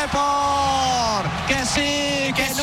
Depor, que sí, que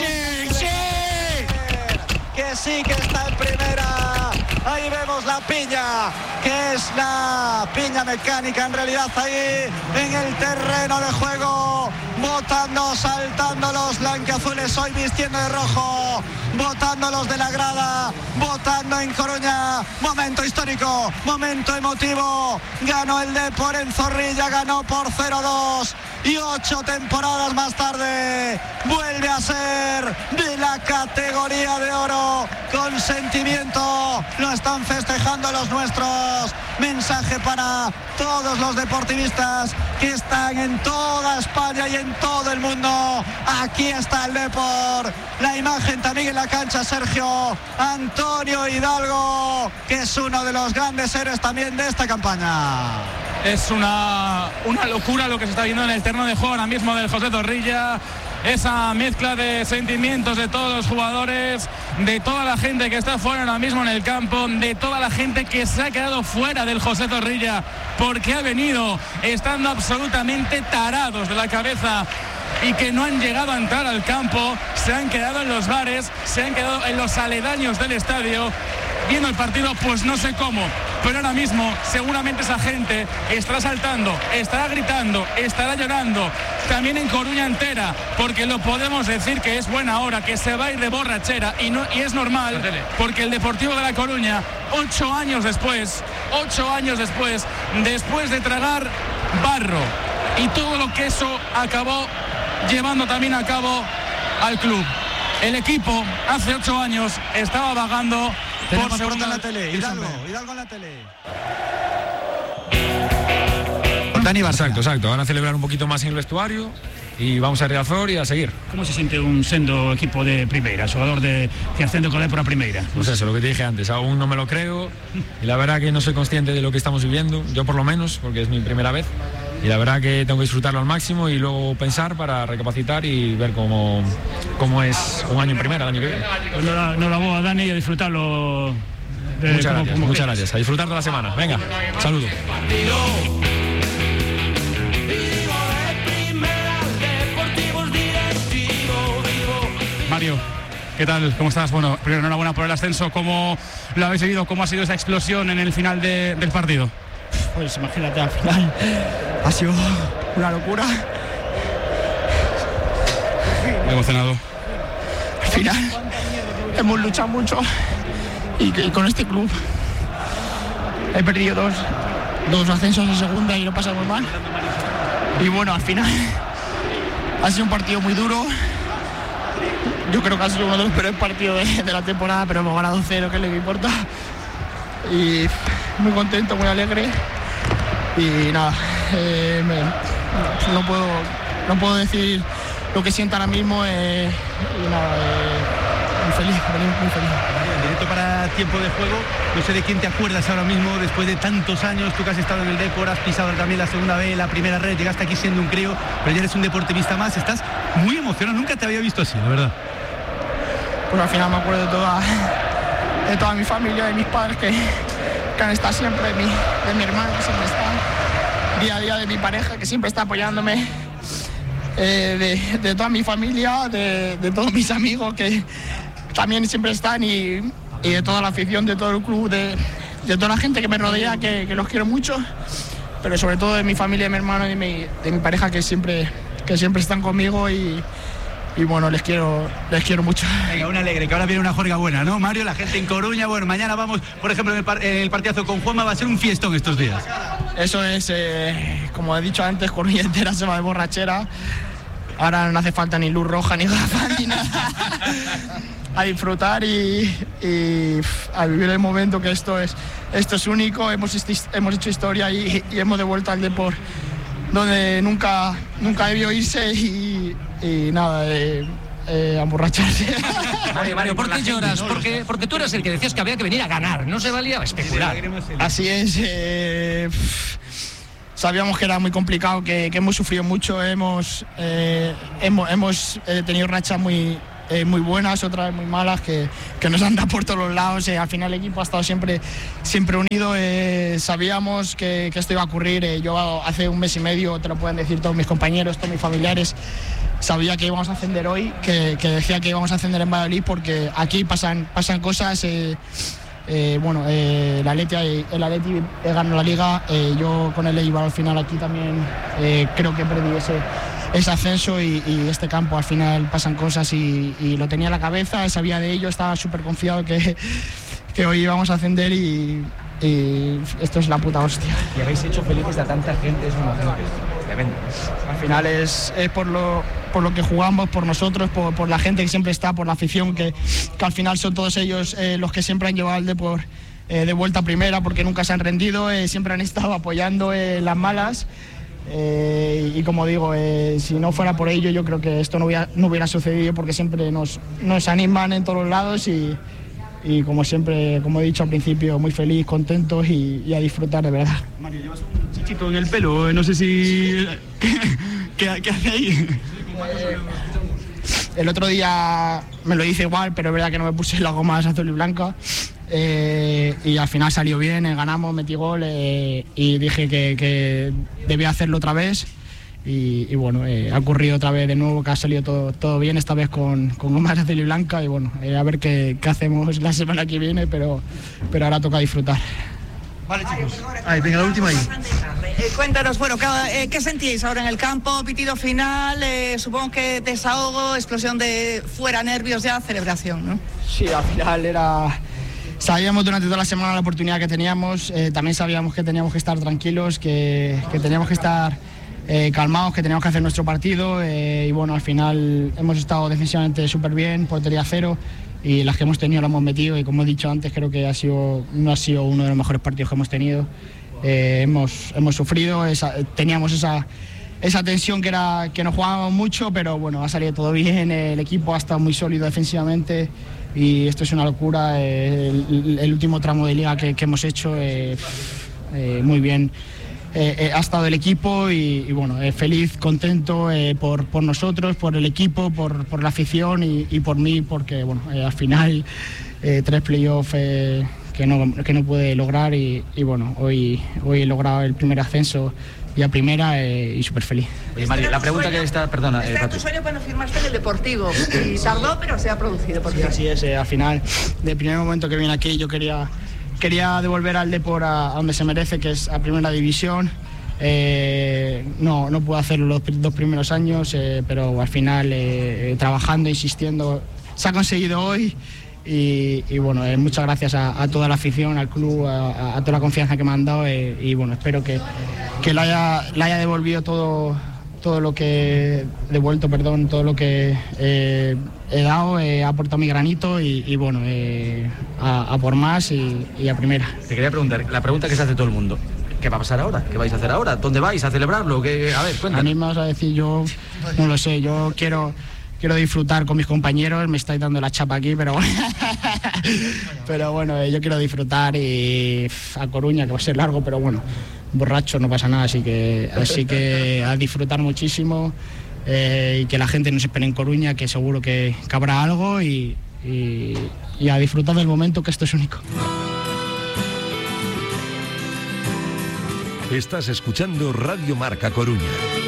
sí, que está en primera. Ahí vemos la piña, que es la piña mecánica en realidad ahí en el terreno de juego, votando, saltando los blanquiazules hoy vistiendo de rojo, votando los de la grada, votando en Coruña. Momento histórico, momento emotivo. Ganó el Depor en Zorrilla, ganó por 0-2 y 8 temporadas más tarde vuelve a ser de la categoría de oro con sentimiento. Lo están festejando los nuestros. Mensaje para todos los deportivistas que están en toda España y en todo el mundo. Aquí está el Depor. La imagen también en la cancha, Sergio Antonio Hidalgo, que es uno de los grandes héroes también de esta campaña. Es una locura lo que se está viendo en el terreno de juego ahora mismo del José Zorrilla. Esa mezcla de sentimientos de todos los jugadores, de toda la gente que está fuera ahora mismo en el campo, de toda la gente que se ha quedado fuera del José Zorrilla porque ha venido estando absolutamente tarados de la cabeza y que no han llegado a entrar al campo, se han quedado en los bares, se han quedado en los aledaños del estadio viendo el partido, pues no sé cómo, pero ahora mismo seguramente esa gente estará saltando, estará gritando, estará llorando, también en Coruña entera, porque lo podemos decir que es buena hora, que se va a ir de borrachera y es normal, porque el Deportivo de La Coruña, 8 años después, después de tragar barro y todo lo que eso acabó llevando también a cabo al club. El equipo hace 8 años estaba vagando por segunda en la tele. Hidalgo en la tele. Dani Barcia. Exacto. Van a celebrar un poquito más en el vestuario y vamos a Riazor y a seguir. ¿Cómo se siente un sendo equipo de primera, jugador que ascende con él por la primera? Pues eso, lo que te dije antes, aún no me lo creo y la verdad que no soy consciente de lo que estamos viviendo, yo por lo menos, porque es mi primera vez. Y la verdad que tengo que disfrutarlo al máximo y luego pensar para recapacitar y ver cómo es un año en primera el año que viene. Pues no la voy a Dani a disfrutarlo. Muchas gracias. A disfrutar de la semana. Venga, saludos. Mario, ¿qué tal? ¿Cómo estás? Bueno, primero enhorabuena por el ascenso. ¿Cómo lo habéis vivido? ¿Cómo ha sido esa explosión en el final del partido? Pues imagínate, al final ha sido una locura. Emocionado. Al final hemos luchado mucho y con este club he perdido dos ascensos en segunda y lo he pasado muy mal. Y bueno, al final ha sido un partido muy duro. Yo creo que ha sido uno de los peores partidos de la temporada, pero hemos ganado 0, que es lo que importa. Y muy contento, muy alegre. Y nada, no puedo decir lo que siento ahora mismo. Y nada, muy feliz. Directo para tiempo de juego, no sé de quién te acuerdas ahora mismo después de tantos años. Tú que has estado en el Depor, has pisado también la segunda B, la primera red, llegaste aquí siendo un crío, pero ya eres un deportivista más, estás muy emocionado, nunca te había visto así, la verdad. Pues al final me acuerdo de toda mi familia, de mis padres que han estado siempre, de mi hermano que siempre está día a día, de mi pareja que siempre está apoyándome, de toda mi familia, de todos mis amigos que también siempre están y de toda la afición, de todo el club, de toda la gente que me rodea, que los quiero mucho, pero sobre todo de mi familia, de mi hermano y de mi pareja que siempre están conmigo y bueno, les quiero mucho. Venga, un alegre, que ahora viene una juerga buena, ¿no, Mario? La gente en Coruña, bueno, mañana vamos, por ejemplo, en el partidazo con Juanma, va a ser un fiestón estos días. Eso es, como he dicho antes, Coruña entera se va de borrachera. Ahora no hace falta ni luz roja, ni gafas, ni nada. A disfrutar y a vivir el momento, que esto es único. Hemos hecho historia y hemos devuelto al Depor donde nunca debió irse y nada, a emborracharse. Mario, ¿por qué lloras? Porque tú eras el que decías que había que venir a ganar, no se valía a especular. Así es, sabíamos que era muy complicado, que hemos sufrido mucho, hemos tenido rachas muy muy buenas, otras muy malas, que nos han dado por todos los lados. Al final el equipo ha estado siempre unido. Sabíamos que esto iba a ocurrir. Yo hace un mes y medio, te lo pueden decir todos mis compañeros, todos mis familiares, sabía que íbamos a ascender hoy, que decía que íbamos a ascender en Valladolid, porque aquí pasan cosas. El Atleti ganó la Liga. Yo con el Eibar al final aquí también creo que perdí ese ascenso, y este campo al final pasan cosas, y lo tenía en la cabeza, sabía de ello, estaba súper confiado que hoy íbamos a ascender, y esto es la puta hostia. Y habéis hecho felices a tanta gente, es una tremendo. Al final es por lo que jugamos, por nosotros, por la gente que siempre está, por la afición, que al final son todos ellos los que siempre han llevado al Depor de vuelta a primera, porque nunca se han rendido, siempre han estado apoyando las malas. Y como digo, si no fuera por ello, yo creo que esto no hubiera sucedido, porque siempre nos animan en todos los lados, y como siempre, como he dicho al principio, muy feliz, contentos y a disfrutar de verdad. Mario, llevas un chichito en el pelo, no sé si... ¿Qué hace ahí? El otro día me lo hice igual, pero es verdad que no me puse las gomas azul y blanca. Y al final salió bien, ganamos, metí gol, y dije que debía hacerlo otra vez, y bueno, ha ocurrido otra vez de nuevo, que ha salido todo bien, esta vez con gomas azul y blanca, y bueno, a ver qué hacemos la semana que viene, pero ahora toca disfrutar. Vale, chicos. Ahí, venga, la última ahí. Cuéntanos, bueno, ¿qué sentíais ahora en el campo? Pitido final, supongo que desahogo, explosión de fuera, nervios ya, celebración, ¿no? Sí, al final sabíamos durante toda la semana la oportunidad que teníamos, también sabíamos que teníamos que estar tranquilos, que teníamos que estar calmados, que teníamos que hacer nuestro partido, y bueno, al final hemos estado defensivamente súper bien, portería cero, y las que hemos tenido las hemos metido, y como he dicho antes, creo que no ha sido uno de los mejores partidos que hemos tenido. Hemos sufrido, teníamos esa tensión que nos jugábamos mucho, pero bueno, ha salido todo bien, el equipo ha estado muy sólido defensivamente, y esto es una locura. El último tramo de liga que hemos hecho, muy bien ha estado el equipo, y bueno, feliz, contento por nosotros, por el equipo, por la afición, y por mí, porque bueno, al final 3 playoffs que no pude lograr, y bueno, hoy he logrado el primer ascenso y a primera, y súper feliz. Oye, Mario, la pregunta que está... Perdona. Era tu sueño cuando firmaste en el Deportivo, y tardó, pero se ha producido. Sí, así es, al final, del primer momento que vine aquí, yo quería devolver al Depor a donde se merece, que es a primera división. No pude hacerlo los 2 primeros años, pero al final, trabajando, insistiendo, se ha conseguido hoy. Y bueno, muchas gracias a toda la afición, al club, a toda la confianza que me han dado, y bueno, espero que le haya devolvido todo lo que todo lo que he dado, he aportado mi granito, y bueno, a por más, y a primera. Te quería preguntar, la pregunta que se hace todo el mundo: ¿qué va a pasar ahora? ¿Qué vais a hacer ahora? ¿Dónde vais a celebrarlo? A ver, cuéntanos. A mí me vas a decir, yo no lo sé, yo quiero disfrutar con mis compañeros, me estáis dando la chapa aquí, pero bueno, yo quiero disfrutar, y a Coruña, que va a ser largo, pero bueno, borracho no pasa nada, así que a disfrutar muchísimo, y que la gente nos espere en Coruña, que seguro que habrá algo, y a disfrutar del momento, que esto es único. Estás escuchando Radio Marca Coruña.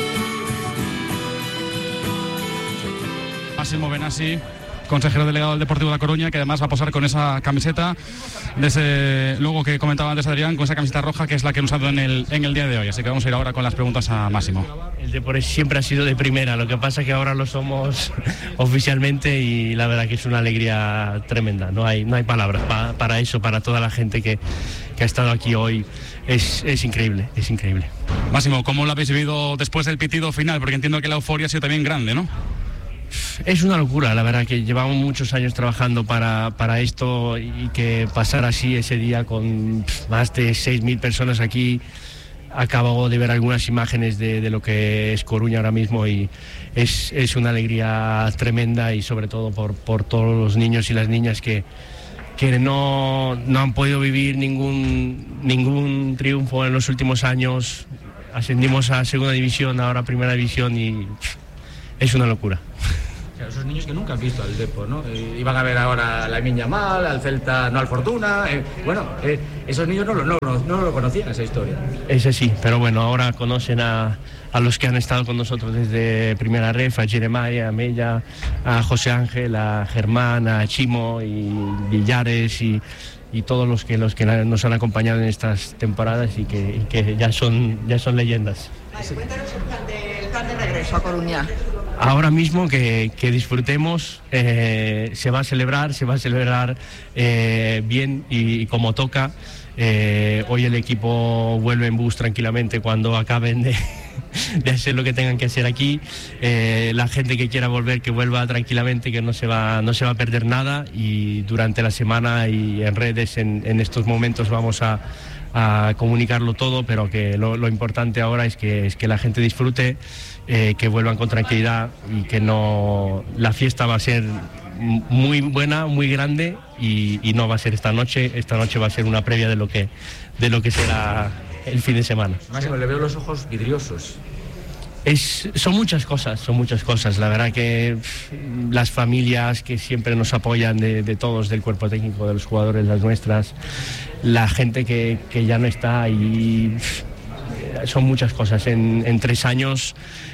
Máximo Benassi, consejero delegado del Deportivo de La Coruña, que además va a posar con esa camiseta de ese logo que comentaba antes Adrián, con esa camiseta roja, que es la que hemos usado en el día de hoy. Así que vamos a ir ahora con las preguntas a Máximo. El Depor siempre ha sido de primera, lo que pasa es que ahora lo somos oficialmente, y la verdad que es una alegría tremenda. No hay palabras para eso, para toda la gente que ha estado aquí hoy. Es increíble, es increíble. Máximo, ¿cómo lo habéis vivido después del pitido final? Porque entiendo que la euforia ha sido también grande, ¿no? Es una locura, la verdad, que llevamos muchos años trabajando para esto, y que pasar así ese día con más de 6.000 personas aquí. Acabo de ver algunas imágenes de lo que es Coruña ahora mismo, y es una alegría tremenda, y sobre todo por todos los niños y las niñas que no han podido vivir ningún triunfo en los últimos años. Ascendimos a segunda división, ahora a primera división, y es una locura. Claro, esos niños que nunca han visto al Depor, ¿no? Iban a ver ahora a la Lamine Yamal, al Celta, no al Fortuna. Esos niños no lo conocían, esa historia. Ese sí, pero bueno, ahora conocen a los que han estado con nosotros desde primera ref, a Jeremiah, a Mella, a José Ángel, a Germán, a Chimo y Villares y todos los que nos han acompañado en estas temporadas y que ya son leyendas. Vale, cuéntanos el plan de regreso a Coruña. Ahora mismo que disfrutemos, se va a celebrar bien y como toca. Hoy el equipo vuelve en bus tranquilamente cuando acaben de hacer lo que tengan que hacer aquí. La gente que quiera volver, que vuelva tranquilamente, que no se va a perder nada, y durante la semana y en redes en estos momentos vamos a comunicarlo todo, pero que lo importante ahora es que la gente disfrute, que vuelvan con tranquilidad y que la fiesta va a ser muy buena, muy grande y no va a ser esta noche va a ser una previa de lo que será el fin de semana. Máximo, le veo los ojos vidriosos. Son muchas cosas, la verdad que las familias que siempre nos apoyan de todos, del cuerpo técnico, de los jugadores, las nuestras, la gente que ya no está, y son muchas cosas. En 3 años,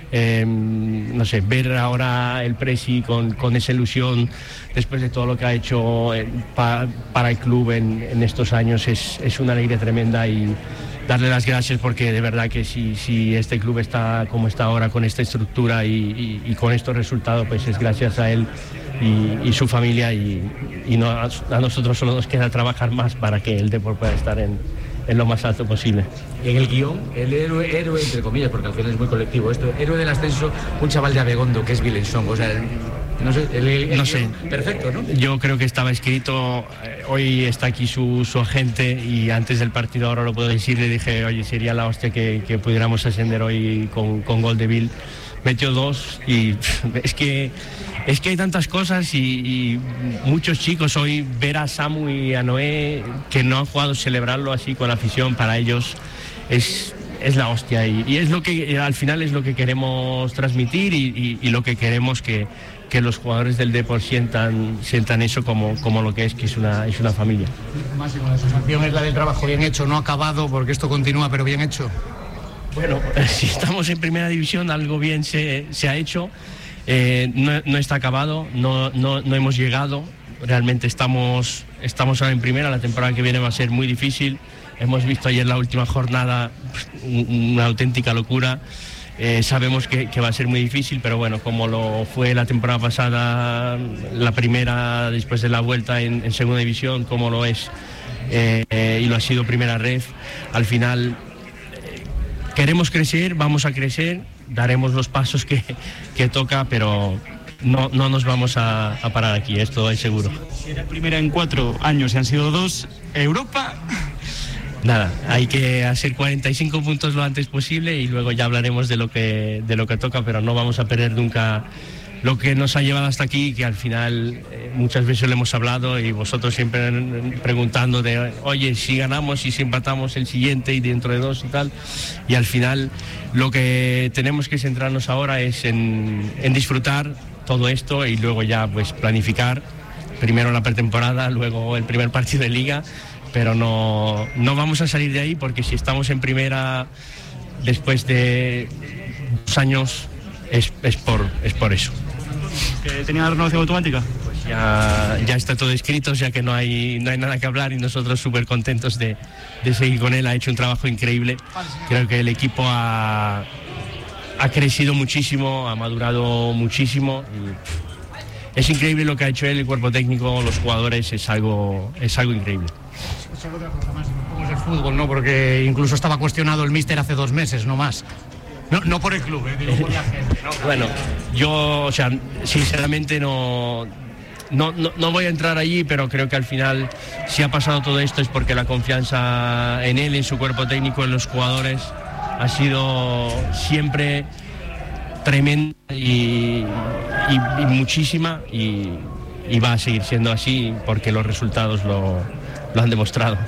no sé, ver ahora el Presi con esa ilusión después de todo lo que ha hecho para el club en estos años es una alegría tremenda, y darle las gracias porque de verdad que si este club está como está ahora, con esta estructura y con estos resultados, pues es gracias a él y su familia, y a nosotros solo nos queda trabajar más para que el Depor pueda estar en lo más alto posible. Y en el guión, el héroe entre comillas, porque al final es muy colectivo esto, héroe del ascenso, un chaval de Abegondo que es Vilensong, o sea, no sé, no sé, perfecto, ¿no? Yo creo que estaba escrito. Hoy está aquí su agente, y antes del partido, ahora lo puedo decir, le dije, oye, sería la hostia que pudiéramos ascender hoy con gol de Vil. Metió 2 y es que hay tantas cosas y muchos chicos. Hoy ver a Samu y a Noé que no han jugado, celebrarlo así con la afición, para ellos es la hostia, y es lo que al final es lo que queremos transmitir, y lo que queremos que los jugadores del Depor sientan eso como lo que es una familia. Máximo, la sensación es la del trabajo bien hecho, no acabado, porque esto continúa, pero bien hecho. Bueno, si estamos en primera división, algo bien se ha hecho. No está acabado, no hemos llegado. Realmente estamos ahora en primera. La temporada que viene va a ser muy difícil. Hemos visto ayer la última jornada, una auténtica locura. Sabemos que va a ser muy difícil, pero bueno, como lo fue la temporada pasada, la primera después de la vuelta en segunda división, como lo es y lo ha sido primera ref, al final queremos crecer, vamos a crecer, daremos los pasos que toca, pero no nos vamos a parar aquí, esto es seguro. Si era primera en 4 años y han sido 2, Europa... Nada, hay que hacer 45 puntos lo antes posible y luego ya hablaremos de lo que toca, pero no vamos a perder nunca lo que nos ha llevado hasta aquí, que al final muchas veces lo hemos hablado y vosotros siempre preguntando de, oye, si ganamos y si empatamos el siguiente y dentro de 2 y tal, y al final lo que tenemos que centrarnos ahora es en disfrutar todo esto y luego ya pues planificar primero la pretemporada, luego el primer partido de liga, pero no vamos a salir de ahí, porque si estamos en primera después de 2 años es por eso. ¿Que tenía la renovación automática? Pues ya está todo escrito, ya que no hay nada que hablar, y nosotros súper contentos de seguir con él. Ha hecho un trabajo increíble. Creo que el equipo ha crecido muchísimo, ha madurado muchísimo. Y es increíble lo que ha hecho él, el cuerpo técnico, los jugadores, es algo increíble. Solo otra cosa más, ¿cómo es el fútbol, no? Porque incluso estaba cuestionado el míster hace 2 meses, no más. No por el club, digo por la gente, ¿no? Bueno, yo, o sea, sinceramente no voy a entrar allí, pero creo que al final, si ha pasado todo esto, es porque la confianza en él, en su cuerpo técnico, en los jugadores, ha sido siempre tremenda y muchísima, y va a seguir siendo así porque los resultados lo han demostrado.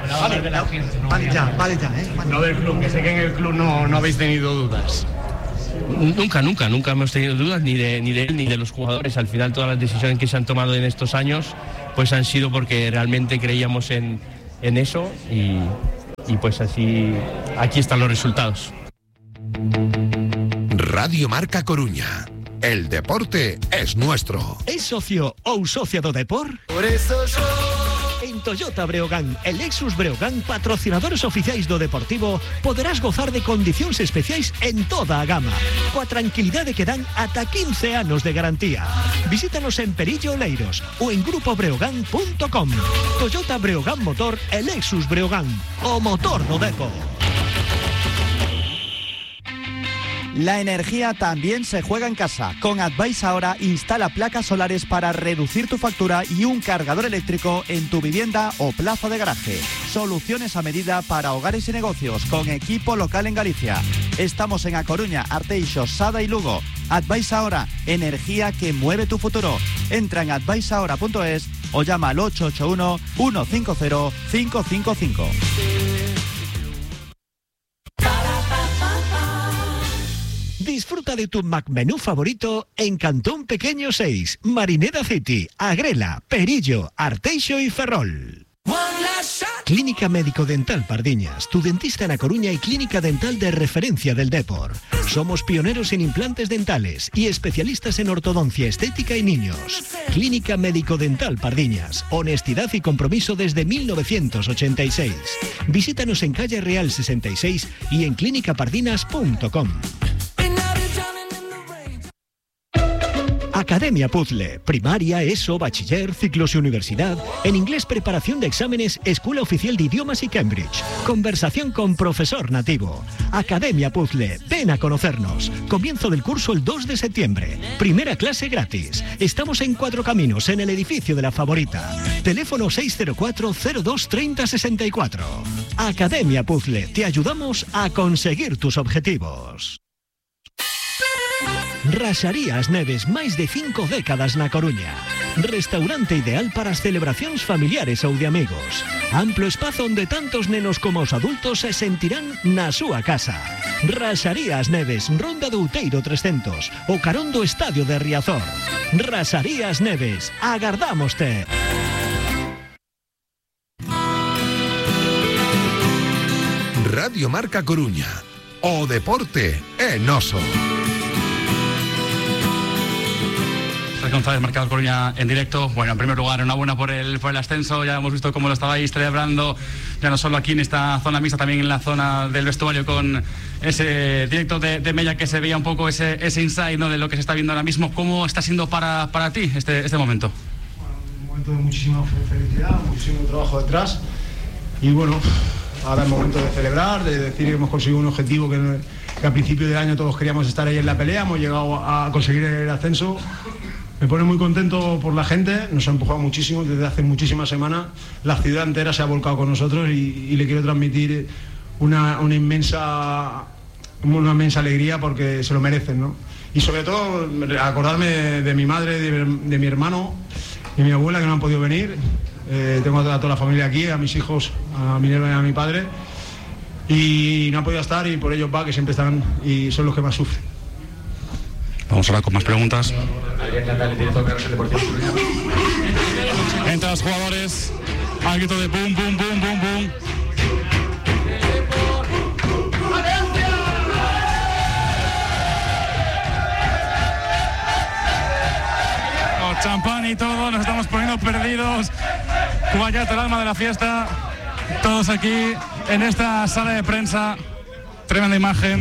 Vale ya, ¿eh? No del club, que sé que en el club no habéis tenido dudas. Nunca hemos tenido dudas ni de él ni de los jugadores. Al final todas las decisiones que se han tomado en estos años pues han sido porque realmente creíamos en eso y pues así aquí están los resultados. Radio Marca Coruña. El deporte es nuestro. ¿Es socio ou socia do Depor? Por eso yo... En Toyota Breogán e Lexus Breogán, patrocinadores oficiais do Deportivo, poderás gozar de condicións especiais en toda a gama, coa tranquilidade que dan ata 15 anos de garantía. Visítanos en Perillo Oleiros ou en grupobreogán.com. Toyota Breogán Motor e Lexus Breogán, o motor do Depor. La energía también se juega en casa. Con Advice Ahora instala placas solares para reducir tu factura y un cargador eléctrico en tu vivienda o plaza de garaje. Soluciones a medida para hogares y negocios con equipo local en Galicia. Estamos en A Coruña, Arteixo, Sada y Lugo. Advice Ahora, energía que mueve tu futuro. Entra en adviceahora.es o llama al 881 150 555. Disfruta de tu McMenú favorito en Cantón Pequeño 6, Marineda City, Agrela, Perillo, Arteixo y Ferrol. Clínica Médico Dental Pardiñas, tu dentista en A Coruña y clínica dental de referencia del Depor. Somos pioneros en implantes dentales y especialistas en ortodoncia estética y niños. Clínica Médico Dental Pardiñas, honestidad y compromiso desde 1986. Visítanos en calle Real 66 y en clínicapardinas.com. Academia Puzzle, primaria, ESO, bachiller, ciclos y universidad. En inglés, preparación de exámenes, Escuela Oficial de Idiomas y Cambridge. Conversación con profesor nativo. Academia Puzzle, ven a conocernos. Comienzo del curso el 2 de septiembre. Primera clase gratis. Estamos en Cuatro Caminos, en el edificio de La Favorita. Teléfono 604 02 30 64. Academia Puzzle, te ayudamos a conseguir tus objetivos. Raxarías Neves, máis de 5 décadas na Coruña. Restaurante ideal para as celebracións familiares ou de amigos. Amplo espazo onde tantos nenos como os adultos se sentirán na súa casa. Raxarías Neves, Ronda do Outeiro 300, o carón do Estadio de Riazor. Raxarías Neves, agardámoste. Radio Marca Coruña. O deporte é noso. González, Marcador Coruña en directo. Bueno, en primer lugar, enhorabuena por el ascenso. Ya hemos visto cómo lo estabais celebrando, ya no solo aquí en esta zona mixta, también en la zona del vestuario, con ese directo de Mella que se veía un poco ese insight, ¿no?, de lo que se está viendo ahora mismo. ¿Cómo está siendo para ti este momento? Bueno, un momento de muchísima felicidad, muchísimo trabajo detrás. Y bueno, ahora es momento de celebrar, de decir que hemos conseguido un objetivo que a principio de año todos queríamos estar ahí en la pelea. Hemos llegado a conseguir el ascenso. Me pone muy contento por la gente, nos ha empujado muchísimo desde hace muchísimas semanas. La ciudad entera se ha volcado con nosotros y le quiero transmitir una inmensa alegría, porque se lo merecen, ¿no? Y sobre todo acordarme de mi madre, de mi hermano y mi abuela, que no han podido venir. Tengo a toda la familia aquí, a mis hijos, a Minerva y a mi padre, y no han podido estar, y por ellos va, que siempre están y son los que más sufren. Vamos ahora con más preguntas. Entre los jugadores, al grito de boom, boom, boom, boom, boom. Con champán y todo, nos estamos poniendo perdidos. Cubayat, el alma de la fiesta. Todos aquí en esta sala de prensa. Tremenda imagen.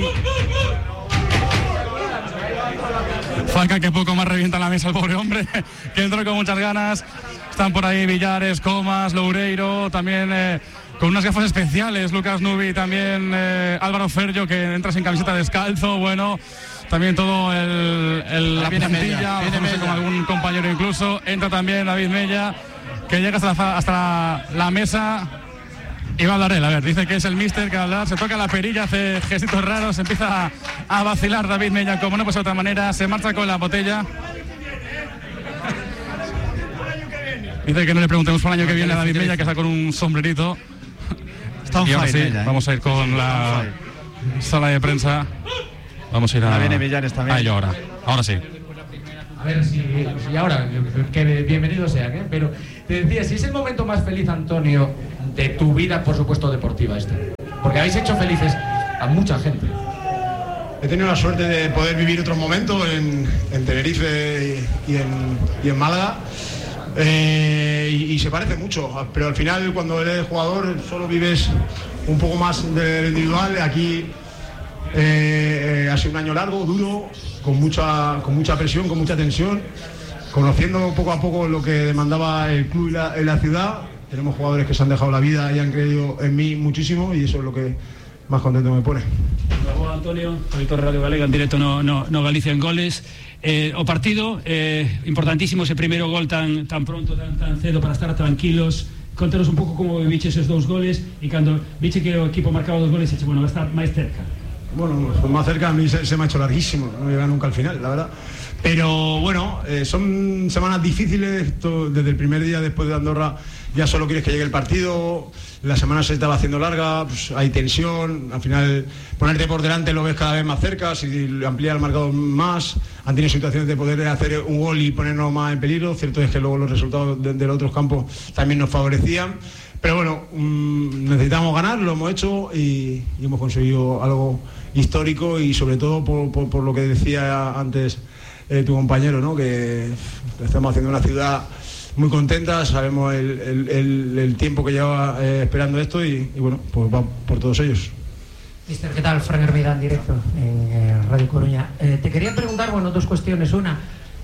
Falca, que poco más revienta la mesa el pobre hombre, que entró con muchas ganas. Están por ahí Villares, Comas, Loureiro, también con unas gafas especiales, Lucas Nubi, también Álvaro Ferrio, que entra sin camiseta descalzo. Bueno, también todo la plantilla, con algún compañero incluso. Entra también David Mella, que llega hasta la mesa. Y va a hablar él, a ver, dice que es el míster que va a hablar, se toca la perilla, hace gestitos raros, empieza a vacilar David Mella, como no puede ser de otra manera, se marcha con la botella. Dice que no le preguntemos por el año que viene a David Mella, que está con un sombrerito. Y ahora sí, vamos a ir con la sala de prensa. Vamos a ir a... Ahora viene Villares también. Ah, yo ahora sí. A ver si ahora, que bienvenidos sean, ¿eh? Pero te decía, si es el momento más feliz, Antonio, de tu vida, por supuesto, deportiva este. Porque habéis hecho felices a mucha gente. He tenido la suerte de poder vivir otros momentos en Tenerife y en Málaga. Y se parece mucho, pero al final cuando eres jugador solo vives un poco más de lo individual. Aquí ha sido un año largo, duro, con mucha presión, con mucha tensión, conociendo poco a poco lo que demandaba el club y la ciudad. Tenemos jugadores que se han dejado la vida y han creído en mí muchísimo, y eso es lo que más contento me pone. Hola, Antonio, Víctor Radio Galega, en directo no Galicia en goles. O partido, importantísimo ese primeiro gol tan pronto, tan cedo, para estar tranquilos. Contanos un pouco como viviche esos 2 goles, e cando viche que o equipo marcaba 2 goles, bueno, va a estar máis cerca. Bueno, pues más cerca a mí se me ha hecho larguísimo, no llega nunca al final, la verdad. Pero bueno, son semanas difíciles. Desde el primer día después de Andorra ya solo quieres que llegue el partido. La semana se estaba haciendo larga, pues hay tensión. Al final ponerte por delante lo ves cada vez más cerca. Si amplía el marcador más, han tenido situaciones de poder hacer un gol y ponernos más en peligro. Cierto es que luego los resultados de los otros campos también nos favorecían. Pero bueno, necesitamos ganar, lo hemos hecho y hemos conseguido algo histórico, y sobre todo por lo que decía antes tu compañero, ¿no? Que estamos haciendo una ciudad muy contenta. Sabemos el tiempo que lleva esperando esto, y bueno, pues va por todos ellos. Mister, ¿qué tal? Fran Hermida en directo en Radio Coruña. Te quería preguntar, bueno, 2 cuestiones. Una,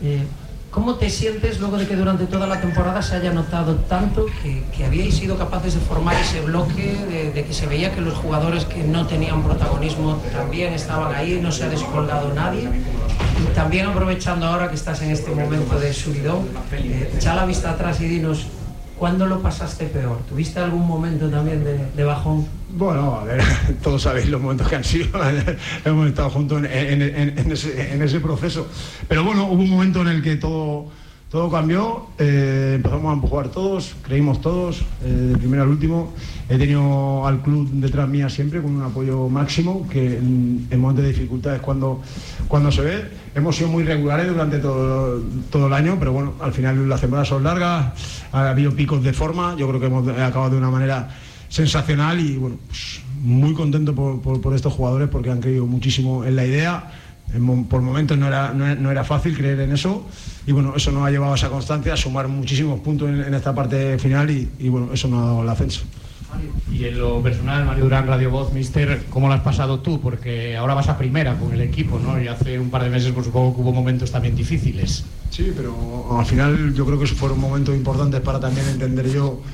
¿cómo te sientes luego de que durante toda la temporada se haya notado tanto que habíais sido capaces de formar ese bloque, de que se veía que los jugadores que no tenían protagonismo también estaban ahí, no se ha descolgado nadie? Y también, aprovechando ahora que estás en este momento de subidón, echa la vista atrás y dinos, ¿cuándo lo pasaste peor? ¿Tuviste algún momento también de bajón? Bueno, a ver, todos sabéis los momentos que han sido. Hemos estado juntos en ese proceso. Pero bueno, hubo un momento en el que todo cambió. Empezamos a jugar todos, creímos todos, de primero al último. He tenido al club detrás mía siempre con un apoyo máximo, que en momentos de dificultad es cuando se ve. Hemos sido muy regulares durante todo el año, pero bueno, al final las temporadas son largas, ha habido picos de forma. Yo creo que hemos acabado de una manera sensacional, y bueno, pues muy contento por estos jugadores, porque han creído muchísimo en la idea. Por momentos no era fácil creer en eso, y bueno, eso nos ha llevado a esa constancia, a sumar muchísimos puntos en esta parte final, y bueno, eso nos ha dado el ascenso. Y en lo personal, Mario Durán, Radio Voz, mister, ¿cómo lo has pasado tú? Porque ahora vas a primera con el equipo, ¿no? Y hace un par de meses, por supuesto, que hubo momentos también difíciles. Sí, pero al final yo creo que esos fueron momentos importantes para también entender yo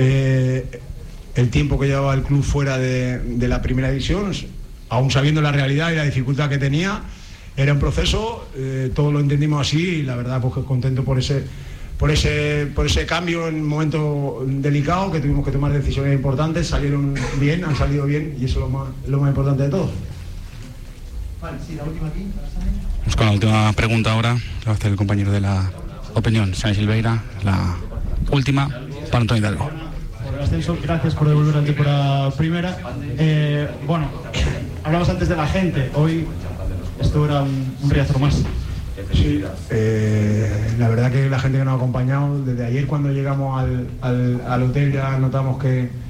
el tiempo que llevaba el club fuera de la primera división, aún sabiendo la realidad y la dificultad que tenía. Era un proceso, todos lo entendimos así, y la verdad pues contento por ese cambio en un momento delicado, que tuvimos que tomar decisiones importantes. Salieron bien, han salido bien, y eso es lo más importante de todo. Vale, sí, la última aquí. Vamos con la última pregunta ahora, que va a hacer el compañero de la opinión, San Silveira, la última para Antonio Hidalgo. Por el ascenso, gracias por devolver a temporada primera. Bueno, hablamos antes de la gente, hoy esto era un riazo más. Sí, la verdad que la gente que nos ha acompañado, desde ayer cuando llegamos al hotel ya notamos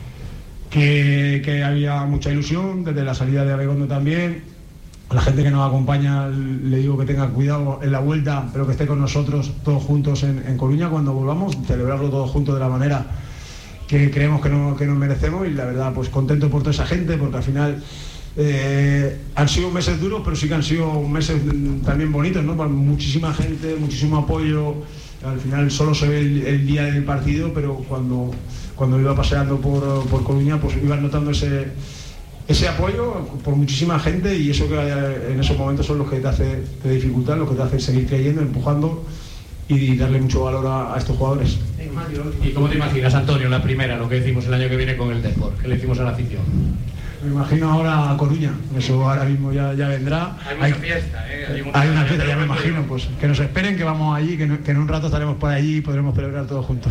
que había mucha ilusión, desde la salida de Abegondo también. A la gente que nos acompaña le digo que tenga cuidado en la vuelta, pero que esté con nosotros todos juntos en Coruña cuando volvamos, celebrarlo todos juntos de la manera que creemos que nos merecemos. Y la verdad, pues contento por toda esa gente, porque al final han sido meses duros, pero sí que han sido meses también bonitos, ¿no? Para muchísima gente, muchísimo apoyo. Al final solo se ve el día del partido, pero cuando iba paseando por Coruña, pues iba notando ese apoyo por muchísima gente, y eso que en esos momentos son los que te dificultan, los que te hacen seguir creyendo, empujando y darle mucho valor a estos jugadores. ¿Y cómo te imaginas, Antonio, la primera, lo que decimos el año que viene con el Depor? ¿Qué le decimos a la afición? Me imagino ahora a Coruña, eso ahora mismo ya vendrá. Hay mucha fiesta, hay una fiesta, ya me imagino, pues que nos esperen, que vamos allí, que en un rato estaremos por allí y podremos celebrar todos juntos.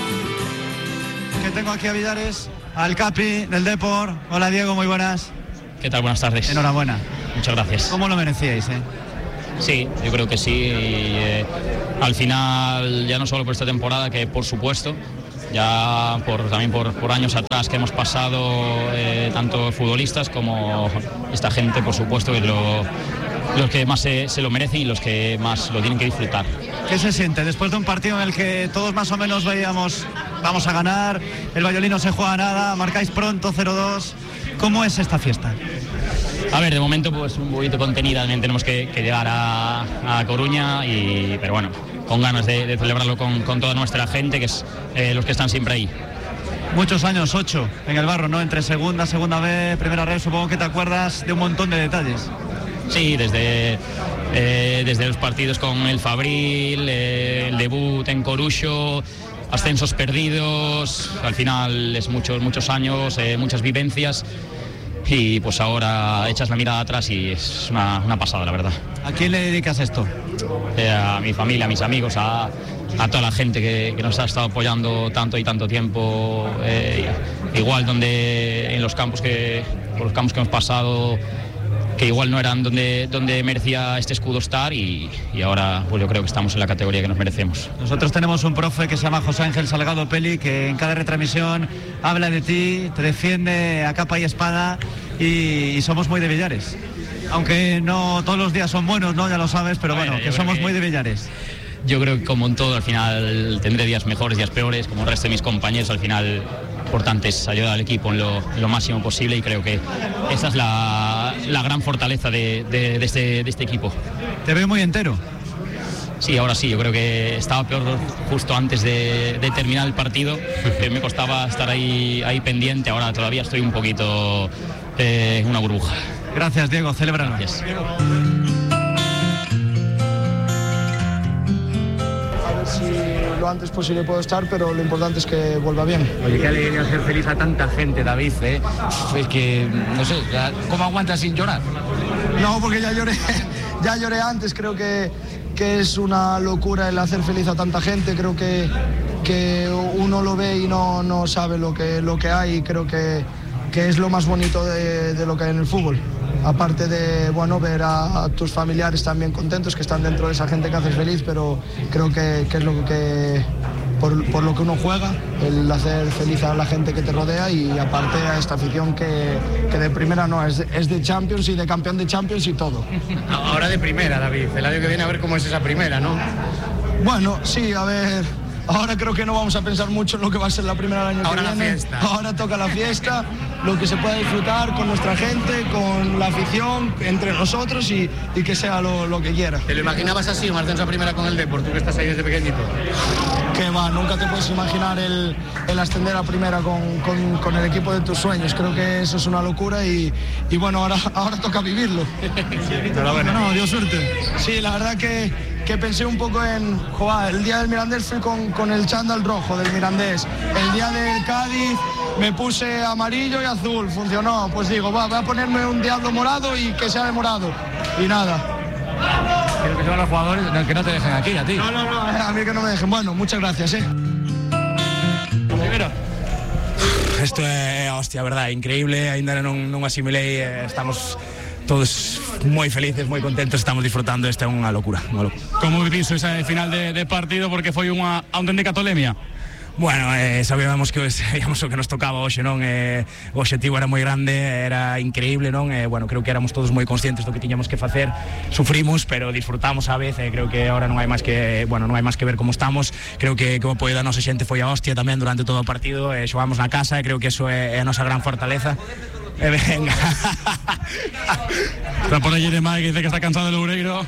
Que tengo aquí a Villares, al Capi del Depor. Hola Diego, muy buenas. ¿Qué tal? Buenas tardes. Enhorabuena. Muchas gracias. ¿Cómo lo merecíais? Sí, yo creo que sí. Y, al final, ya no solo por esta temporada, que por supuesto, ya también por años atrás que hemos pasado, tanto futbolistas como esta gente, por supuesto, que los que más se lo merecen y los que más lo tienen que disfrutar. ¿Qué se siente después de un partido en el que todos más o menos veíamos vamos a ganar, el Valladolid no se juega nada, marcáis pronto 0-2? ¿Cómo es esta fiesta? A ver, de momento pues un poquito contenida, también tenemos que llegar a Coruña, pero bueno, con ganas de celebrarlo con toda nuestra gente, que es los que están siempre ahí. Muchos años, 8 en el barro, ¿no? Entre segunda B, primera red, supongo que te acuerdas de un montón de detalles. Sí, desde los partidos con el Fabril, el debut en Coruxo, ascensos perdidos, al final es muchos años, muchas vivencias, y pues ahora echas la mirada atrás y es una pasada, la verdad. ¿A quién le dedicas esto? A mi familia, a mis amigos, a toda la gente que nos ha estado apoyando tanto y tanto tiempo, igual en los campos que hemos pasado, que igual no eran donde merecía este escudo estar, y ahora pues yo creo que estamos en la categoría que nos merecemos. Nosotros tenemos un profe que se llama José Ángel Salgado Peli, que en cada retransmisión habla de ti, te defiende a capa y espada, y somos muy de Villares. Aunque no todos los días son buenos, ¿no? Ya lo sabes, pero bueno, que somos muy de Villares. Yo creo que como en todo, al final tendré días mejores, días peores, como el resto de mis compañeros. Al final, importante es ayudar al equipo en lo máximo posible, y creo que esa es la gran fortaleza de este equipo. ¿Te veo muy entero? Sí, ahora sí, yo creo que estaba peor justo antes de terminar el partido, que me costaba estar ahí pendiente. Ahora todavía estoy un poquito en una burbuja. Gracias, Diego, celébralo. Gracias. Si lo antes posible puedo estar, pero lo importante es que vuelva bien. Oye, qué alegría hacer feliz a tanta gente, David, ¿eh? Es que, no sé, ¿cómo aguantas sin llorar? No, porque ya lloré antes. Creo que es una locura el hacer feliz a tanta gente. Creo que uno lo ve y no sabe lo que hay, y creo que es lo más bonito de lo que hay en el fútbol. Aparte de ver a tus familiares también contentos, que están dentro de esa gente que haces feliz, pero creo que es lo que por lo que uno juega, el hacer feliz a la gente que te rodea, y aparte a esta afición que de primera no, es de Champions y de campeón de Champions y todo. Ahora de primera, David, el año que viene a ver cómo es esa primera, ¿no? Bueno, sí, a ver. Ahora creo que no vamos a pensar mucho en lo que va a ser la primera del año que viene. Ahora la fiesta. Ahora toca la fiesta, lo que se pueda disfrutar con nuestra gente, con la afición, entre nosotros, y que sea lo que quiera. ¿Te lo imaginabas así, un ascenso a primera con el Depor, tú que estás ahí desde pequeñito? Que va, nunca te puedes imaginar el ascender a primera con el equipo de tus sueños. Creo que eso es una locura, y bueno, ahora toca vivirlo. No, dio suerte. Sí, la verdad que pensé un poco en el día del Mirandés fui con el chándal rojo del Mirandés, el día del Cádiz me puse amarillo y azul, funcionó, pues digo, voy a ponerme un diablo morado y que sea de morado, y nada. Quiero que se van los jugadores, que no te dejen aquí, a ti. No, a mí que no me dejen. Bueno, muchas gracias, Primero. Isto é hostia, verdad, increíble, ainda non asimilei, estamos todos moi felices, moi contentos, estamos disfrutando, esta é unha locura, unha locura. Como viviso esa final de partido, porque foi unha auténtica tolemia? Bueno, sabíamos o que nos tocaba hoxe, non? O obxectivo era moi grande, era increíble, non? Bueno, creo que éramos todos moi conscientes do que tiñamos que facer, sufrimos, pero disfrutamos a vez, creo que ahora non hai máis que ver como estamos. Creo que o apoio da nosa xente foi a hostia tamén durante todo o partido, xogamos na casa, e creo que eso é a nosa gran fortaleza. Venga. Está por allí de Mike, que dice que está cansado de Loureiro.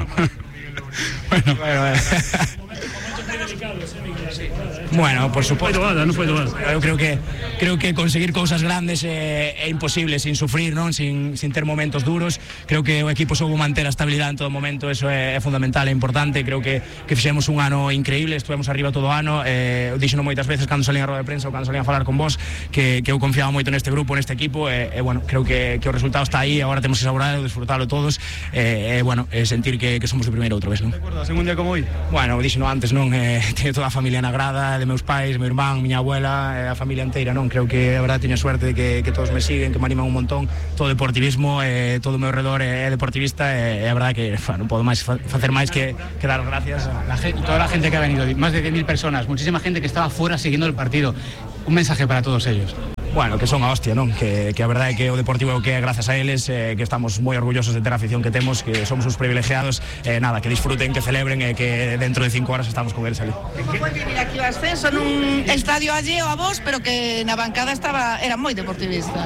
Bueno, por suposto. Non foi doada. Eu creo que conseguir cousas grandes é imposible sin sufrir, non? Sin ter momentos duros. Creo que o equipo soubo manter a estabilidade en todo momento, eso é fundamental e importante. Creo que fixemos un ano increíble, estuvemos arriba todo o ano. Eu dixeno moitas veces cando salín a roda de prensa ou cando salín a falar con vos que eu confiaba moito neste grupo, neste equipo, e bueno, creo que o resultado está aí, agora temos que saborearlo, disfrutarlo todos, e bueno, sentir que somos o primeiro outra vez, non? ¿Recuerdas en un día como hoy? Bueno, dixeno antes, non? teño toda a familia na grada, de meus pais, meu irmán, miña abuela, a familia inteira, non? Creo que a verdade teño suerte de que todos me siguen, que me animan un montón, todo deportivismo, todo o meu redor é deportivista, e a verdade que non podo máis facer máis que dar gracias a toda la gente que ha venido, más de 10.000 personas, muchísima gente que estaba fuera siguiendo el partido. Un mensaje para todos ellos. Bueno, que son a hostia, non? Que a verdade é que o Deportivo é o que é gracias a eles, que estamos moi orgullosos de ter a afición que temos, que somos uns privilegiados, nada, que disfruten, que celebren e que dentro de 5 horas estamos con eles ali. Como foi vivir aquí o ascenso nun estadio alleo a vos, pero que na bancada era moi deportivista?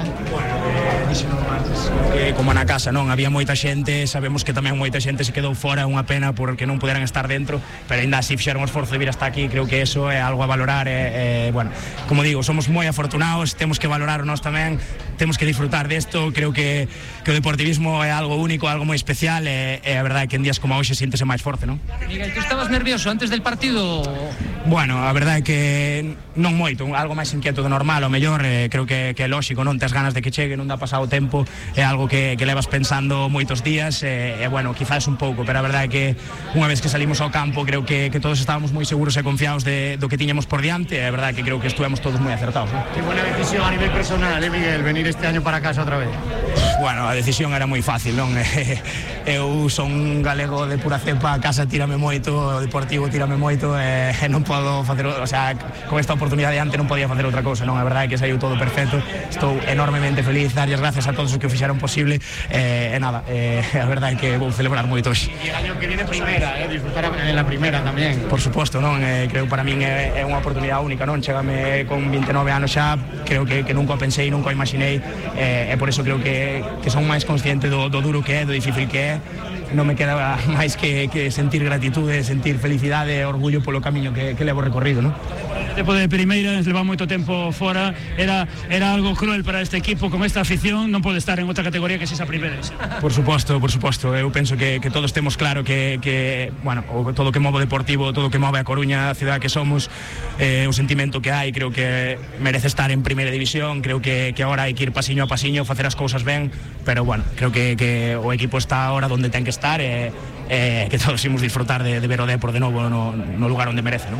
Que como na casa, non? Había moita xente, sabemos que tamén moita xente se quedou fora, unha pena porque non puderan estar dentro, pero ainda así fixeron o esforzo de vir hasta aquí, creo que eso é algo a valorar, bueno, como digo, somos moi afortunados, temos que valorar nós tamén, temos que disfrutar desto, creo que o deportivismo é algo único, algo moi especial, e a verdade é que en días como hoxe siéntese máis forte, non? Miguel, ¿tú estabas nervioso antes del partido? Bueno, a verdade é que non moito, algo máis inquieto do normal, o mellor, creo que é lógico, non tes ganas de que chegue, non dá pasado tempo, é algo que levas pensando moitos días, e bueno, quizás un pouco, pero a verdade é que unha vez que salimos ao campo, creo que todos estábamos moi seguros e confiados do que tiñamos por diante, e a verdade é que creo que estuvemos todos moi acertados, non? Qué buena decisión a nivel personal, Miguel, venir este año para casa outra vez. Bueno, a decisión era moi fácil, non? Eu son un galego de pura cepa, a casa tírame moito, o Deportivo tírame moito, e non podo facer, o sea, con esta oportunidade antes non podía facer outra cousa, non? A verdade é que saiu todo perfecto, estou enormemente feliz, darlles gracias a todos os que o fixeron posible, e nada, a verdade é que vou celebrar moito hoxe. E o año que viene primera, disfrutar en la primera tamén. Por suposto, non? Creo para min é unha oportunidade única, non? Chégame con 29 anos xa, creo que nunca o pensei, nunca o imaginei, e por eso creo que son máis consciente do duro que é, do difícil que é. Non me queda máis que sentir gratitude, sentir felicidade e orgullo polo camiño que levo recorrido, non? Tempo de primeira, leva moito tempo fora, era algo cruel para este equipo, con esta afición non pode estar en outra categoría que esa primeira. Por suposto, eu penso que todos temos claro que bueno, todo o que move o Deportivo, todo o que move a Coruña, a cidade que somos, o sentimento que hai, creo que merece estar en primeira división, creo que agora hai que ir pasiño a pasiño, facer as cousas ben, pero bueno, creo que o equipo está agora onde ten que estar, e que todos imos disfrutar de ver o Depor de novo no lugar onde merece, non?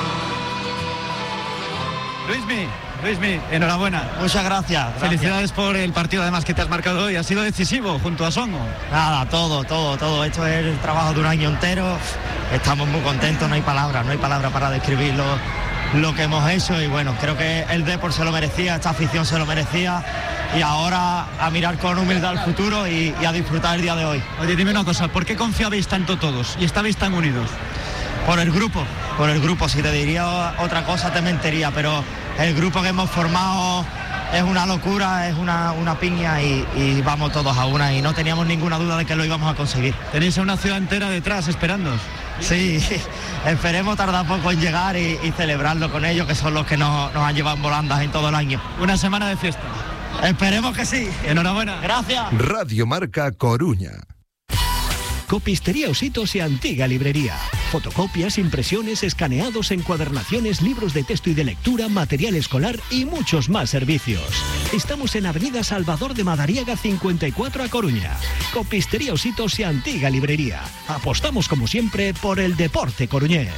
Luismi, enhorabuena. Muchas gracias. Felicidades por el partido además que te has marcado hoy. Ha sido decisivo junto a Songo. Nada, todo. Esto es el trabajo de un año entero. Estamos muy contentos, no hay palabras para describir lo que hemos hecho. Y bueno, creo que el Depor se lo merecía, esta afición se lo merecía. Y ahora a mirar con humildad al futuro y a disfrutar el día de hoy. Oye, dime una cosa, ¿por qué confiabais tanto todos y estabais tan unidos? Por el grupo, si te diría otra cosa te mentiría, pero el grupo que hemos formado es una locura, es una piña y vamos todos a una y no teníamos ninguna duda de que lo íbamos a conseguir. Tenéis a una ciudad entera detrás esperándoos. Sí, esperemos tardar poco en llegar y celebrarlo con ellos, que son los que nos han llevado en volandas en todo el año. Una semana de fiesta. Esperemos que sí. Enhorabuena. Gracias. Radio Marca Coruña. Copistería Ositos y Antigua Librería. Fotocopias, impresiones, escaneados, encuadernaciones, libros de texto y de lectura, material escolar y muchos más servicios. Estamos en Avenida Salvador de Madariaga 54 a Coruña. Copistería Ositos y Antigua Librería. Apostamos como siempre por el deporte coruñés.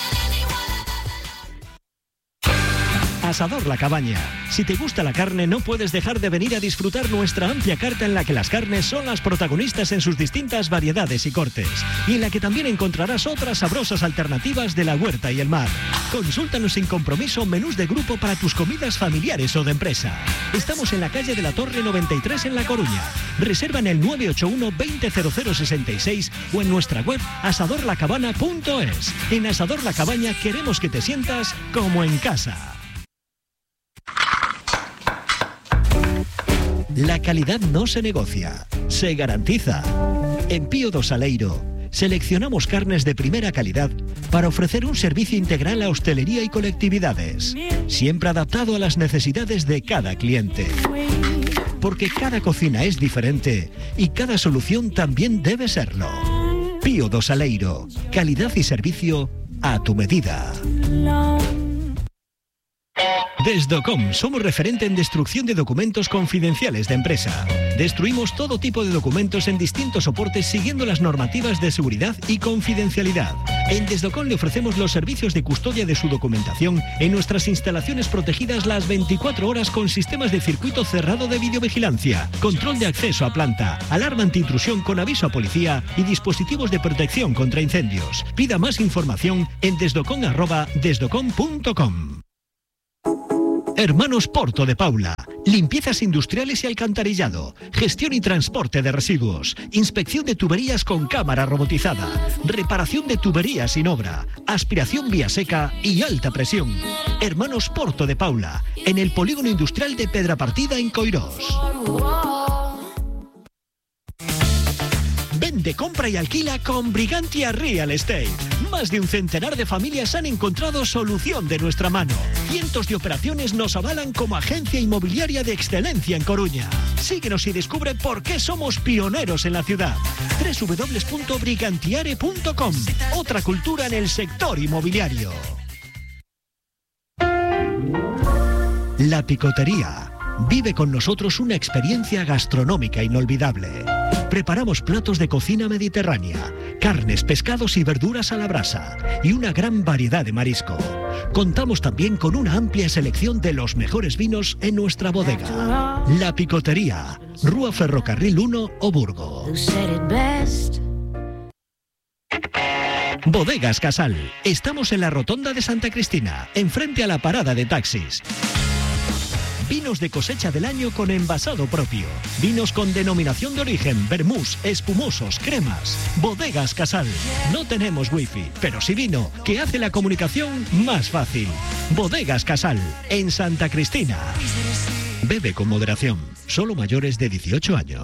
Asador La Cabaña. Si te gusta la carne, no puedes dejar de venir a disfrutar nuestra amplia carta en la que las carnes son las protagonistas en sus distintas variedades y cortes, y en la que también encontrarás otras sabrosas alternativas de la huerta y el mar. Consúltanos sin compromiso menús de grupo para tus comidas familiares o de empresa. Estamos en la calle de la Torre 93 en La Coruña. Reserva en el 981 200066 o en nuestra web asadorlacabana.es. En Asador La Cabaña queremos que te sientas como en casa. La calidad no se negocia, se garantiza. En Pío do Saleiro seleccionamos carnes de primera calidad para ofrecer un servicio integral a hostelería y colectividades, siempre adaptado a las necesidades de cada cliente. Porque cada cocina es diferente y cada solución también debe serlo. Pío do Saleiro, calidad y servicio a tu medida. Desdocom, somos referente en destrucción de documentos confidenciales de empresa. Destruimos todo tipo de documentos en distintos soportes siguiendo las normativas de seguridad y confidencialidad. En Desdocom le ofrecemos los servicios de custodia de su documentación en nuestras instalaciones protegidas las 24 horas con sistemas de circuito cerrado de videovigilancia, control de acceso a planta, alarma antiintrusión con aviso a policía y dispositivos de protección contra incendios. Pida más información en desdocom@desdocom.com. Hermanos Porto de Paula, limpiezas industriales y alcantarillado, gestión y transporte de residuos, inspección de tuberías con cámara robotizada, reparación de tuberías sin obra, aspiración vía seca y alta presión. Hermanos Porto de Paula, en el polígono industrial de Pedrapartida en Coirós. Vende, compra y alquila con Brigantia Real Estate. Más de un centenar de familias han encontrado solución de nuestra mano. Cientos de operaciones nos avalan como agencia inmobiliaria de excelencia en Coruña. Síguenos y descubre por qué somos pioneros en la ciudad. www.brigantiare.com. Otra cultura en el sector inmobiliario. La Picotería. Vive con nosotros una experiencia gastronómica inolvidable. Preparamos platos de cocina mediterránea, carnes, pescados y verduras a la brasa y una gran variedad de marisco. Contamos también con una amplia selección de los mejores vinos en nuestra bodega. La Picotería, Rúa Ferrocarril 1, Oburgo. Bodegas Casal. Estamos en la Rotonda de Santa Cristina, enfrente a la parada de taxis. Vinos de cosecha del año con envasado propio. Vinos con denominación de origen, vermús, espumosos, cremas. Bodegas Casal. No tenemos wifi, pero sí vino, que hace la comunicación más fácil. Bodegas Casal, en Santa Cristina. Bebe con moderación. Solo mayores de 18 años.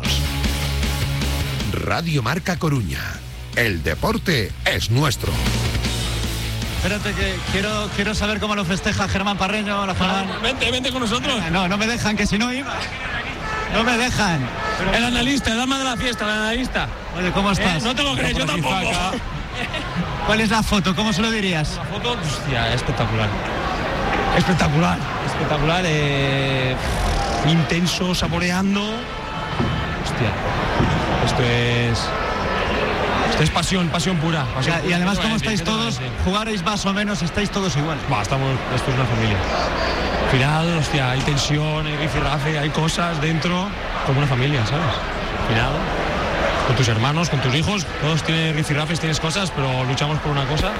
Radio Marca Coruña. El deporte es nuestro. Espérate que quiero saber cómo lo festeja Germán Parreño. Vente con nosotros. No me dejan, que si no iba. No me dejan. El analista, el alma de la fiesta, el analista. Oye, ¿cómo estás? No te lo crees, yo tampoco. ¿Cuál es la foto? ¿Cómo se lo dirías? La foto, hostia, espectacular. Espectacular. Espectacular, intenso, saboreando. Hostia, esto es pasión pura. Y además, ¿cómo estáis todos? ¿Jugaréis más o menos? ¿Estáis todos igual? Esto es una familia. Al final, hostia, hay tensión, hay rifirrafe, hay cosas dentro, como una familia, ¿sabes? Al final, con tus hermanos, con tus hijos, todos tienen rifirrafes, tienes cosas, pero luchamos por una cosa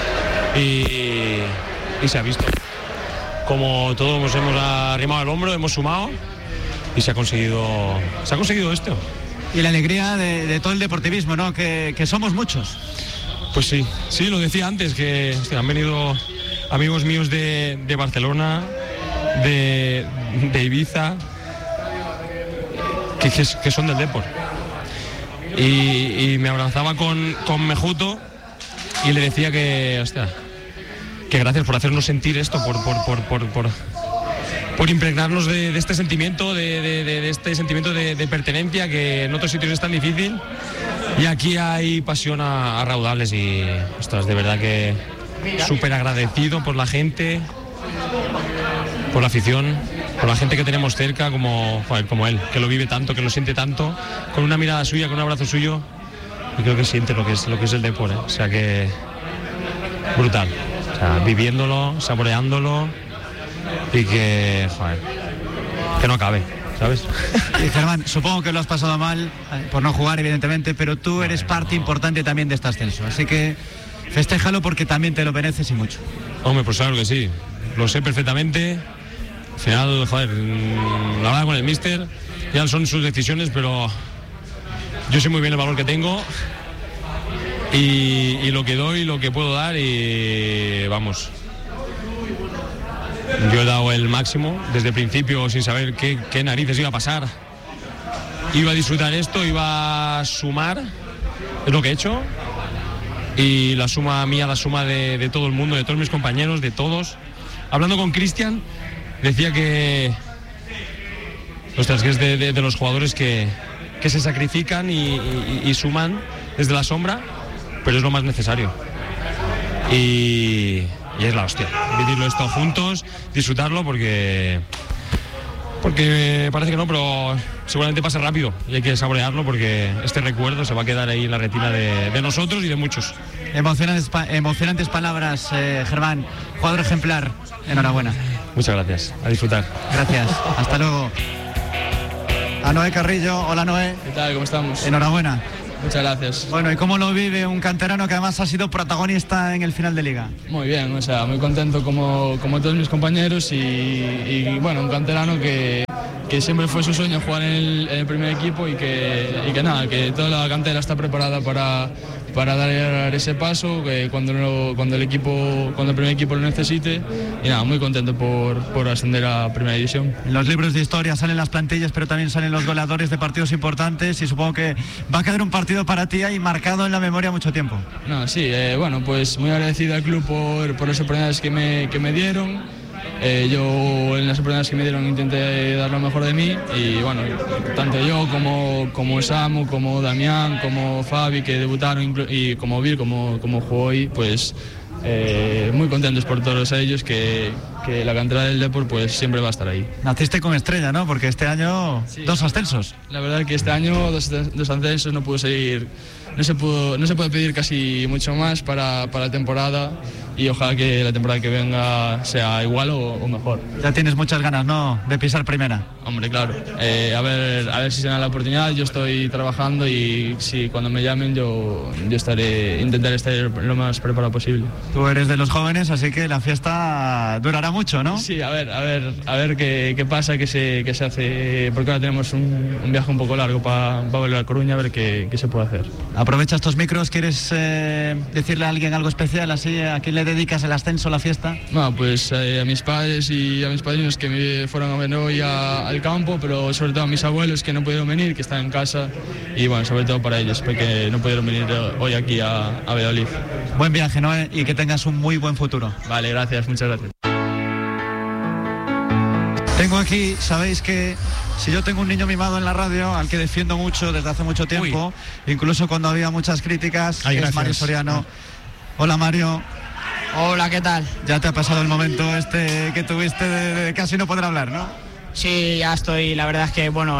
y se ha visto. Como todos nos hemos arrimado el hombro, hemos sumado y se ha conseguido esto. Y la alegría de todo el deportivismo, ¿no? Que somos muchos. Pues sí, lo decía antes, que han venido amigos míos de Barcelona, de Ibiza, que son del deporte. Y me abrazaba con Mejuto y le decía que gracias por hacernos sentir esto, por impregnarnos de este sentimiento, de este sentimiento de pertenencia, que en otros sitios es tan difícil. Y aquí hay pasión a raudales y, ostras, de verdad que súper agradecido por la gente, por la afición, por la gente que tenemos cerca, como él, que lo vive tanto, que lo siente tanto, con una mirada suya, con un abrazo suyo, y creo que siente lo que es el deporte, O sea que brutal, o sea, viviéndolo, saboreándolo y que no acabe, ¿sabes? Y Germán, supongo que lo has pasado mal por no jugar, evidentemente, pero tú eres parte importante también de este ascenso, así que festéjalo porque también te lo mereces y mucho. Hombre, pues claro que sí, lo sé perfectamente. Al final, la verdad, con el míster ya son sus decisiones, pero yo sé muy bien el valor que tengo y lo que doy, lo que puedo dar, y vamos, yo he dado el máximo desde el principio sin saber qué narices iba a pasar. Iba a disfrutar esto, iba a sumar, es lo que he hecho, y la suma mía, la suma de todo el mundo, de todos mis compañeros, de todos. Hablando con Cristian, decía que es de los jugadores que se sacrifican y suman desde la sombra, pero es lo más necesario. Y es la hostia. Vivirlo esto juntos, disfrutarlo porque parece que no, pero seguramente pasa rápido y hay que saborearlo porque este recuerdo se va a quedar ahí en la retina de nosotros y de muchos. Emocionantes palabras, Germán, jugador ejemplar, enhorabuena. Muchas gracias, a disfrutar. Gracias, hasta luego. A Noé Carrillo, hola Noé. ¿Qué tal? ¿Cómo estamos? Enhorabuena. Muchas gracias. Bueno, ¿y cómo lo vive un canterano que además ha sido protagonista en el final de Liga? Muy bien, o sea, muy contento como todos mis compañeros y bueno, un canterano que siempre fue su sueño jugar en el primer equipo y que nada, que toda la cantera está preparada para dar ese paso que cuando el primer equipo lo necesite y nada, muy contento por ascender a Primera División. En los libros de historia salen las plantillas, pero también salen los goleadores de partidos importantes y supongo que va a quedar un partido para ti ahí marcado en la memoria mucho tiempo. No, sí, bueno, pues muy agradecido al club por las oportunidades que me dieron. Yo en las oportunidades que me dieron intenté dar lo mejor de mí y bueno, tanto yo como Samu, como Damián, como Fabi que debutaron y como Vir, como jugó hoy, pues muy contentos por todos ellos que la cantera del Depor pues siempre va a estar ahí. Naciste con estrella, ¿no? Porque este año sí, 2 ascensos. La verdad que este año dos ascensos no pudo seguir. No se puede pedir casi mucho más para la temporada y ojalá que la temporada que venga sea igual o mejor. Ya tienes muchas ganas, ¿no?, de pisar primera. Hombre, claro. A ver si se da la oportunidad. Yo estoy trabajando y si cuando me llamen yo intentaré estar lo más preparado posible. Tú eres de los jóvenes, así que la fiesta durará mucho, ¿no? Sí, a ver qué pasa, qué se hace, porque ahora tenemos un viaje un poco largo para volver a Coruña, a ver qué se puede hacer. Aprovecha estos micros, ¿quieres decirle a alguien algo especial? Así, ¿a quién le dedicas el ascenso, la fiesta? No, pues a mis padres y a mis padrinos que me fueron a ver hoy al campo, pero sobre todo a mis abuelos que no pudieron venir, que están en casa, y bueno, sobre todo para ellos, porque no pudieron venir hoy aquí a Valladolid. Buen viaje, Noé, y que tengas un muy buen futuro. Vale, gracias, muchas gracias. Tengo aquí, sabéis que si yo tengo un niño mimado en la radio, al que defiendo mucho desde hace mucho tiempo, incluso cuando había muchas críticas, es Mario Soriano. Hola Mario. Hola, ¿qué tal? Ya te ha pasado el momento que tuviste de casi no poder hablar, ¿no? Sí, ya estoy, la verdad es que bueno,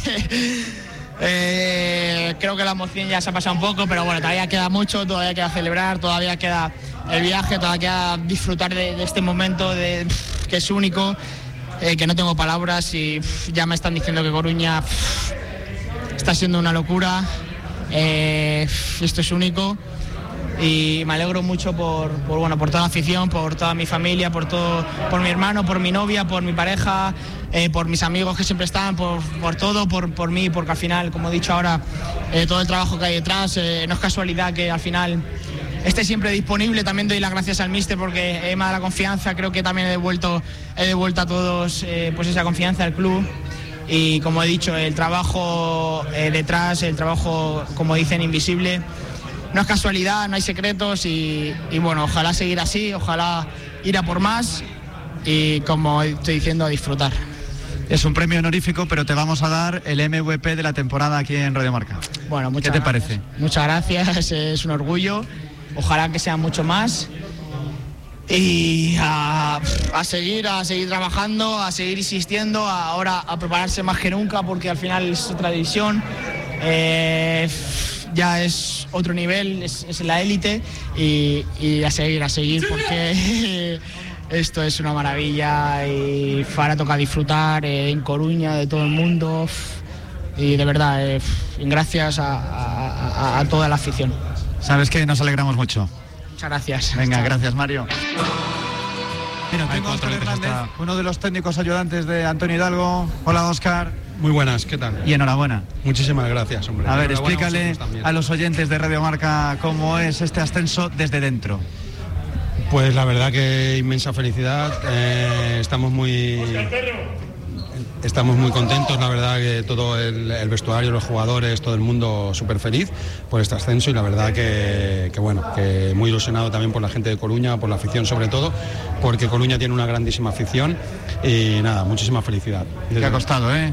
creo que la emoción ya se ha pasado un poco, pero bueno, todavía queda mucho, todavía queda celebrar, todavía queda el viaje, todavía queda disfrutar de este momento que es único. Que no tengo palabras y ya me están diciendo que Coruña está siendo una locura, esto es único y me alegro mucho por toda la afición, por toda mi familia, por mi hermano, por mi novia, por mi pareja, por mis amigos que siempre están, por todo, por mí, porque al final, como he dicho ahora, todo el trabajo que hay detrás, no es casualidad que al final esté siempre disponible. También doy las gracias al míster porque me da la confianza, creo que también he devuelto a todos pues esa confianza al club y como he dicho, el trabajo detrás, el trabajo, como dicen, invisible, no es casualidad, no hay secretos y bueno, ojalá seguir así, ojalá ir a por más y, como estoy diciendo, a disfrutar. Es un premio honorífico, pero te vamos a dar el MVP de la temporada aquí en Radio Marca. Bueno, ¿qué te parece? Muchas gracias, es un orgullo. Ojalá que sea mucho más y a seguir trabajando, a seguir insistiendo, ahora a prepararse más que nunca porque al final es otra división, ya es otro nivel, es la élite y a seguir porque esto es una maravilla y ahora toca disfrutar en Coruña de todo el mundo y de verdad gracias a toda la afición. Sabes que nos alegramos mucho. Muchas gracias. Venga, gracias Mario. Mira, tengo a Óscar Hernández, uno de los técnicos ayudantes de Antonio Hidalgo. Hola Óscar. Muy buenas, ¿qué tal? Y enhorabuena. Muchísimas gracias, hombre. A ver, explícale a los oyentes de Radio Marca cómo es este ascenso desde dentro. Pues la verdad que inmensa felicidad. Estamos muy contentos, la verdad que todo el vestuario, los jugadores, todo el mundo súper feliz por este ascenso y la verdad que bueno, que muy ilusionado también por la gente de Coruña, por la afición sobre todo, porque Coruña tiene una grandísima afición y nada, muchísima felicidad. ¿Qué ha costado,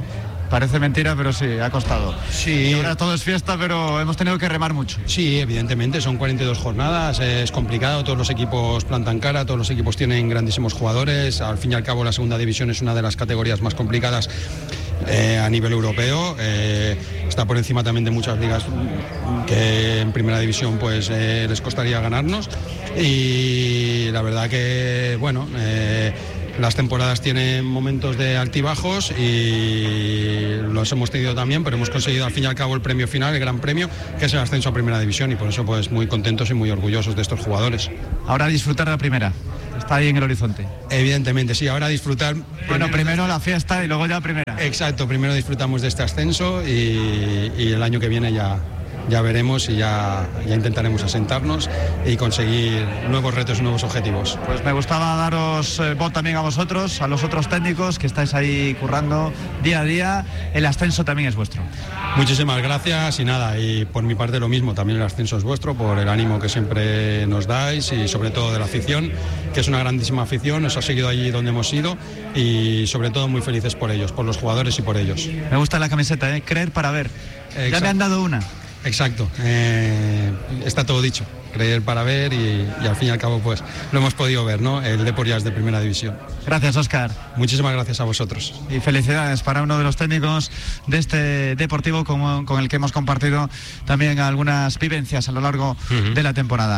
Parece mentira, pero sí, ha costado. Sí. Y ahora todo es fiesta, pero hemos tenido que remar mucho. Sí, evidentemente, son 42 jornadas, es complicado, todos los equipos plantan cara, todos los equipos tienen grandísimos jugadores, al fin y al cabo la segunda división es una de las categorías más complicadas a nivel europeo, está por encima también de muchas ligas que en primera división pues les costaría ganarnos, y la verdad que bueno, las temporadas tienen momentos de altibajos y los hemos tenido también, pero hemos conseguido al fin y al cabo el premio final, el gran premio, que es el ascenso a primera división, y por eso pues muy contentos y muy orgullosos de estos jugadores. Ahora disfrutar de la primera, está ahí en el horizonte. Evidentemente, sí, ahora disfrutar. Bueno, primero la fiesta y luego ya primera. Exacto, primero disfrutamos de este ascenso y el año que viene ya veremos y ya intentaremos asentarnos y conseguir nuevos retos y nuevos objetivos. Pues me gustaba daros voz también a vosotros, a los otros técnicos que estáis ahí currando día a día. El ascenso también es vuestro. Muchísimas gracias y nada, y por mi parte lo mismo, también el ascenso es vuestro, por el ánimo que siempre nos dais y sobre todo de la afición, que es una grandísima afición, nos ha seguido allí donde hemos ido y sobre todo muy felices por ellos, por los jugadores y por ellos. Me gusta la camiseta, creer para ver. Exacto. Ya me han dado una. Exacto, está todo dicho, creer para ver y al fin y al cabo pues lo hemos podido ver, ¿no? El Depor ya es de primera división. Gracias, Óscar. Muchísimas gracias a vosotros. Y felicidades para uno de los técnicos de este Deportivo con el que hemos compartido también algunas vivencias a lo largo de la temporada.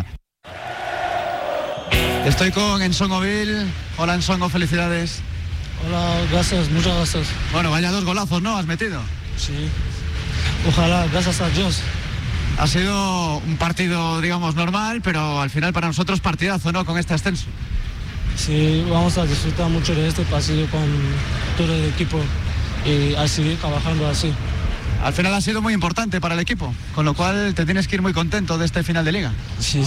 Estoy con Ensongo Vil. Hola, Ensongo, felicidades. Hola, gracias, muchas gracias. Bueno, vaya 2 golazos, ¿no? ¿Has metido? Sí. Ojalá, gracias a Dios. Ha sido un partido, digamos, normal, pero al final para nosotros partidazo, ¿no? Con este ascenso. Sí, vamos a disfrutar mucho de este partido con todo el equipo y a seguir trabajando así. Al final ha sido muy importante para el equipo, con lo cual te tienes que ir muy contento de este final de liga. Sí.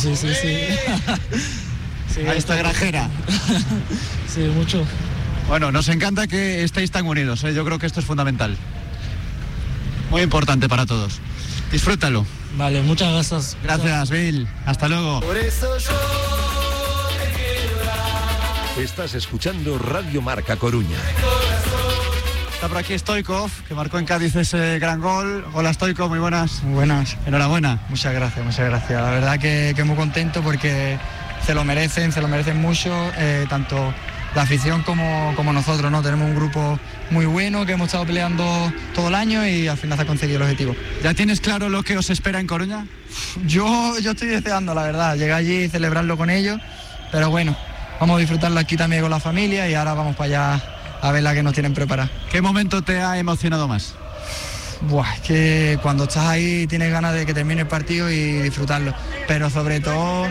Sí, ahí está Grajera. Sí, mucho. Bueno, nos encanta que estéis tan unidos, ¿eh? Yo creo que esto es fundamental. Muy importante para todos. Disfrútalo. Vale, muchas gracias. Gracias, Bill. Hasta luego. Por eso yo te quiero dar. Estás escuchando Radio Marca Coruña. Está por aquí Stoikov, que marcó en Cádiz ese gran gol. Hola, Stoikov, muy buenas. Muy buenas. Enhorabuena. Muchas gracias. La verdad que muy contento porque se lo merecen mucho, tanto la afición como nosotros, ¿no? Tenemos un grupo muy bueno que hemos estado peleando todo el año y al final se ha conseguido el objetivo. ¿Ya tienes claro lo que os espera en Coruña? Yo estoy deseando, la verdad, llegar allí y celebrarlo con ellos, pero bueno, vamos a disfrutarlo aquí también con la familia y ahora vamos para allá a ver la que nos tienen preparada. ¿Qué momento te ha emocionado más? Buah, es que cuando estás ahí tienes ganas de que termine el partido y disfrutarlo, pero sobre todo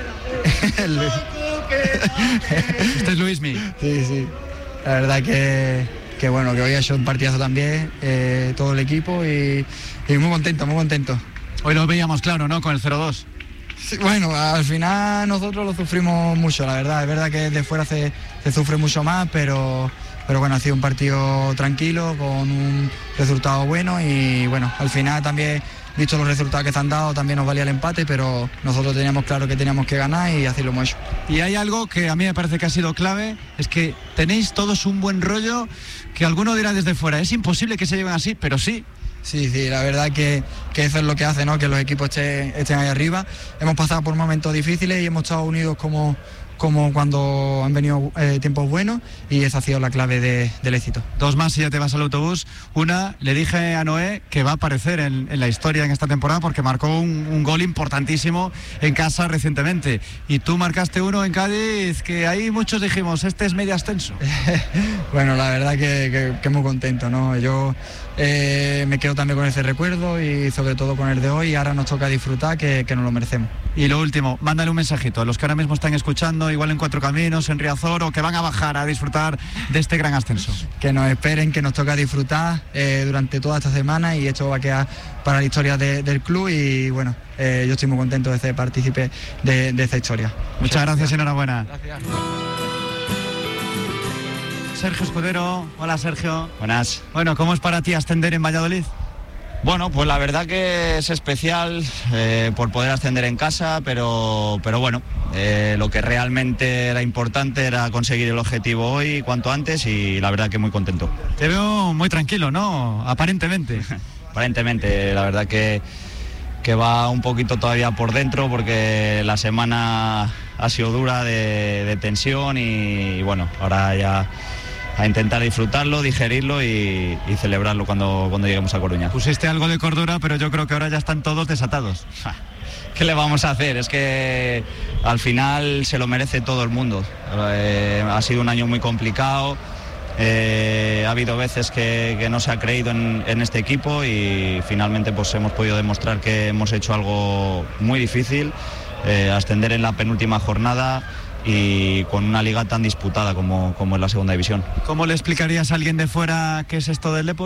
Este es Luismi. Sí. La verdad que bueno, que hoy ha hecho un partidazo también, todo el equipo y muy contento. Hoy lo veíamos claro, ¿no? Con el 0-2. Sí, bueno, al final nosotros lo sufrimos mucho, la verdad. Es verdad que de fuera se sufre mucho más, pero bueno, ha sido un partido tranquilo, con un resultado bueno y bueno, al final también, visto los resultados que se han dado, también nos valía el empate, pero nosotros teníamos claro que teníamos que ganar y así lo hemos hecho. Y hay algo que a mí me parece que ha sido clave, es que tenéis todos un buen rollo, que alguno dirá desde fuera, es imposible que se lleven así, pero sí. Sí, la verdad que eso es lo que hace, ¿no? Que los equipos estén ahí arriba. Hemos pasado por momentos difíciles y hemos estado unidos como cuando han venido tiempos buenos y esa ha sido la clave del éxito. 2 más y ya te vas al autobús. Una, le dije a Noé que va a aparecer en la historia en esta temporada porque marcó un gol importantísimo en casa recientemente. Y tú marcaste uno en Cádiz que ahí muchos dijimos, este es medio ascenso. Bueno, la verdad que muy contento, ¿no? Yo me quedo también con ese recuerdo y sobre todo con el de hoy, y ahora nos toca disfrutar que nos lo merecemos. Y lo último, mándale un mensajito a los que ahora mismo están escuchando, igual en Cuatro Caminos, en Riazor, o que van a bajar a disfrutar de este gran ascenso. Que nos esperen, que nos toca disfrutar durante toda esta semana y esto va a quedar para la historia del club y bueno, yo estoy muy contento de ser partícipe de esta historia. Muchas gracias y enhorabuena. Gracias. Sergio Escudero, hola Sergio. Buenas. Bueno, ¿cómo es para ti ascender en Valladolid? Bueno, pues la verdad que es especial por poder ascender en casa, pero bueno, lo que realmente era importante era conseguir el objetivo hoy cuanto antes y la verdad que muy contento. Te veo muy tranquilo, ¿no? Aparentemente. Aparentemente, la verdad que va un poquito todavía por dentro porque la semana ha sido dura de tensión y bueno, ahora ya a intentar disfrutarlo, digerirlo y celebrarlo cuando lleguemos a Coruña. Pusiste algo de cordura, pero yo creo que ahora ya están todos desatados. ¿Qué le vamos a hacer? Es que al final se lo merece todo el mundo. Ha sido un año muy complicado, ha habido veces que no se ha creído en este equipo y finalmente pues hemos podido demostrar que hemos hecho algo muy difícil, ascender en la penúltima jornada y con una liga tan disputada como es la segunda división. ¿Cómo le explicarías a alguien de fuera qué es esto del Depor?